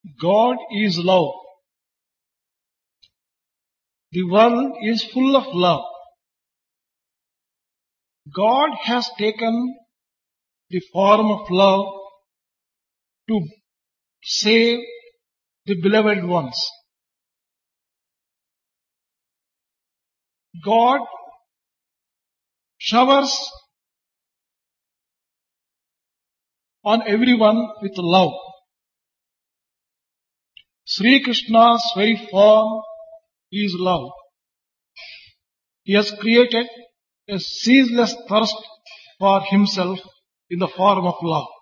God is love. The world is full of love. God has taken the form of love to save the beloved ones. God showers on everyone with love. Sri Krishna's very form is love. He has created a ceaseless thirst for himself in the form of love.